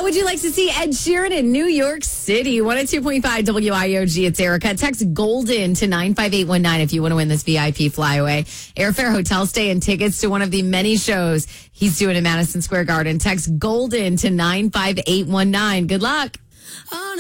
would you like to see Ed Sheeran in New York City? 102.5 WIOG. It's Erica. Text Golden to 95819 if you want to win this VIP flyaway. Airfare, hotel stay, and tickets to one of the many shows he's doing in Madison Square Garden. Text Golden to 95819. Good luck.